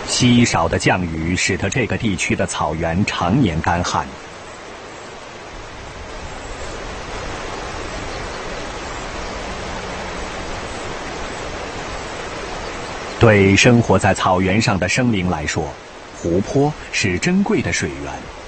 稀少的降雨使得这个地区的草原常年干旱。对生活在草原上的生灵来说，湖泊是珍贵的水源。